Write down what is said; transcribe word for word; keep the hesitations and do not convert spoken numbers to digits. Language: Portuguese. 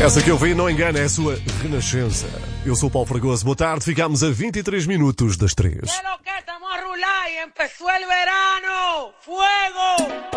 Essa que eu vi não engana, é a sua renascença. Eu sou o Paulo Fragoso, boa tarde, ficamos a vinte e três minutos das três. ¿Qué es lo que estamos a rular y empezó el verano? ¡Fuego!